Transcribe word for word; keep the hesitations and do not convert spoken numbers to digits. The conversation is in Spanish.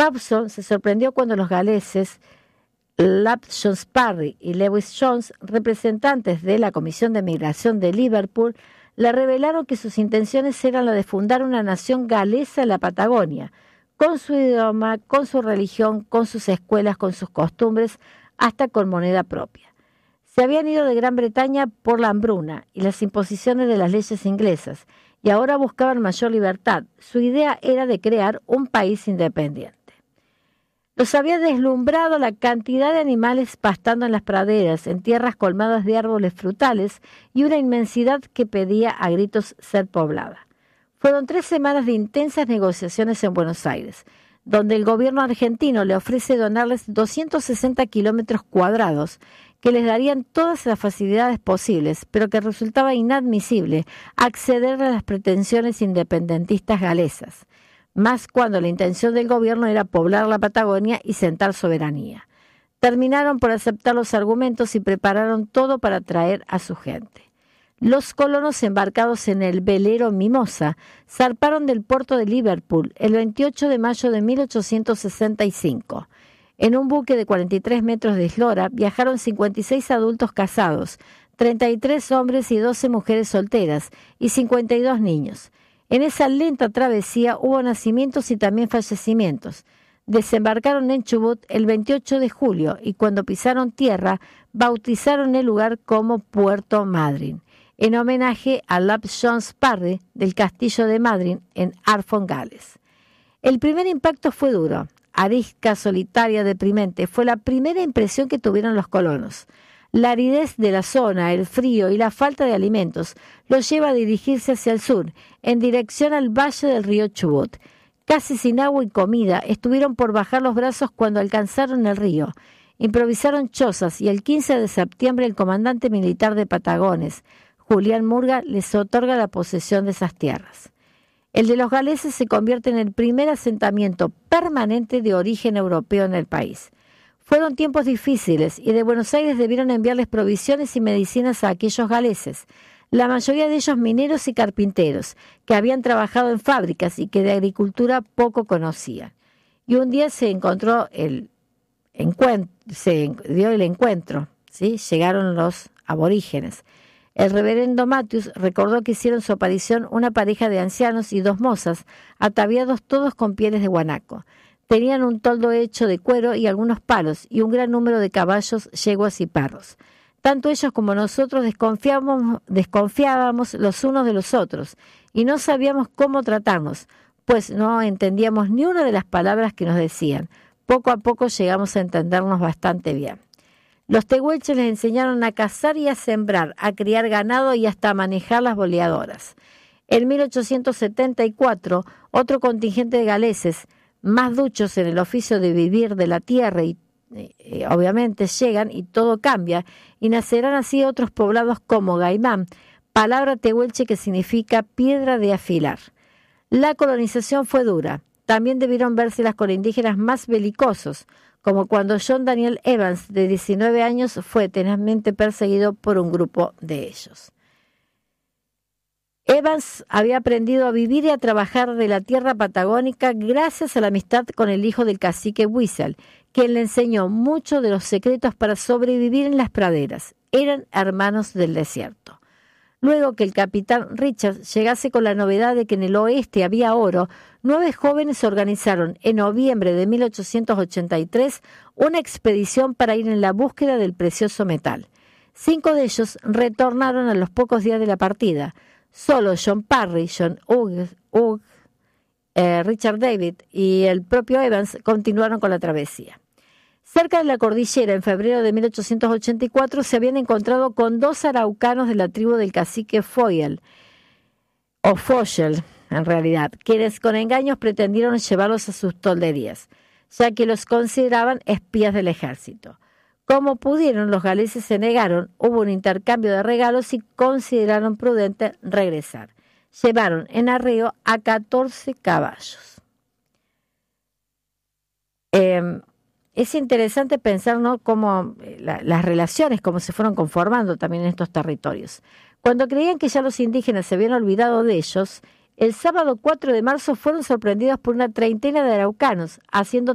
Hobson se sorprendió cuando los galeses Lap Jones Parry y Lewis Jones, representantes de la Comisión de Migración de Liverpool, le revelaron que sus intenciones eran la de fundar una nación galesa en la Patagonia, con su idioma, con su religión, con sus escuelas, con sus costumbres, hasta con moneda propia. Se habían ido de Gran Bretaña por la hambruna y las imposiciones de las leyes inglesas, y ahora buscaban mayor libertad. Su idea era de crear un país independiente. Los había deslumbrado la cantidad de animales pastando en las praderas, en tierras colmadas de árboles frutales y una inmensidad que pedía a gritos ser poblada. Fueron tres semanas de intensas negociaciones en Buenos Aires, donde el gobierno argentino le ofrece donarles doscientos sesenta kilómetros cuadrados que les darían todas las facilidades posibles, pero que resultaba inadmisible acceder a las pretensiones independentistas galesas, más cuando la intención del gobierno era poblar la Patagonia y sentar soberanía. Terminaron por aceptar los argumentos y prepararon todo para atraer a su gente. Los colonos embarcados en el velero Mimosa zarparon del puerto de Liverpool el veintiocho de mayo de mil ochocientos sesenta y cinco. En un buque de cuarenta y tres metros de eslora viajaron cincuenta y seis adultos casados, treinta y tres hombres y doce mujeres solteras y cincuenta y dos niños. En esa lenta travesía hubo nacimientos y también fallecimientos. Desembarcaron en Chubut el veintiocho de julio y cuando pisaron tierra bautizaron el lugar como Puerto Madryn, en homenaje a Lap Jones Parry del castillo de Madryn en Arfon, Gales. El primer impacto fue duro, arisca, solitaria, deprimente. Fue la primera impresión que tuvieron los colonos. La aridez de la zona, el frío y la falta de alimentos los lleva a dirigirse hacia el sur, en dirección al valle del río Chubut. Casi sin agua y comida, estuvieron por bajar los brazos cuando alcanzaron el río. Improvisaron chozas y el quince de septiembre el comandante militar de Patagones, Julián Murga, les otorga la posesión de esas tierras. El de los galeses se convierte en el primer asentamiento permanente de origen europeo en el país. Fueron tiempos difíciles y de Buenos Aires debieron enviarles provisiones y medicinas a aquellos galeses, la mayoría de ellos mineros y carpinteros, que habían trabajado en fábricas y que de agricultura poco conocían. Y un día se encontró el encuentro, se dio el encuentro, ¿sí? Llegaron los aborígenes. El reverendo Matthews recordó que hicieron su aparición una pareja de ancianos y dos mozas, ataviados todos con pieles de guanaco. Tenían un toldo hecho de cuero y algunos palos, y un gran número de caballos, yeguas y perros. Tanto ellos como nosotros desconfiábamos, desconfiábamos los unos de los otros, y no sabíamos cómo tratarnos, pues no entendíamos ni una de las palabras que nos decían. Poco a poco llegamos a entendernos bastante bien. Los tehuelches les enseñaron a cazar y a sembrar, a criar ganado y hasta a manejar las boleadoras. En mil ochocientos setenta y cuatro, otro contingente de galeses, más duchos en el oficio de vivir de la tierra y eh, obviamente llegan y todo cambia y nacerán así otros poblados como Gaimán, palabra tehuelche que significa piedra de afilar. La colonización fue dura. También debieron vérselas con indígenas más belicosos, como cuando John Daniel Evans, de diecinueve años, fue tenazmente perseguido por un grupo de ellos. Evans había aprendido a vivir y a trabajar de la tierra patagónica gracias a la amistad con el hijo del cacique Whistle, quien le enseñó mucho de los secretos para sobrevivir en las praderas. Eran hermanos del desierto. Luego que el capitán Richards llegase con la novedad de que en el oeste había oro, nueve jóvenes organizaron en noviembre de mil ochocientos ochenta y tres una expedición para ir en la búsqueda del precioso metal. Cinco de ellos retornaron a los pocos días de la partida. Solo John Parry, John Hugh, Hugh eh, Richard David y el propio Evans continuaron con la travesía. Cerca de la cordillera, en febrero de mil ochocientos ochenta y cuatro, se habían encontrado con dos araucanos de la tribu del cacique Foyel, o Foyel, en realidad, quienes con engaños pretendieron llevarlos a sus tolderías, ya que los consideraban espías del ejército. Como pudieron, los galeses se negaron, hubo un intercambio de regalos y consideraron prudente regresar. Llevaron en arreo a catorce caballos. Eh, es interesante pensar, ¿no?, cómo la, las relaciones, cómo se fueron conformando también en estos territorios. Cuando creían que ya los indígenas se habían olvidado de ellos, el sábado cuatro de marzo fueron sorprendidos por una treintena de araucanos, haciendo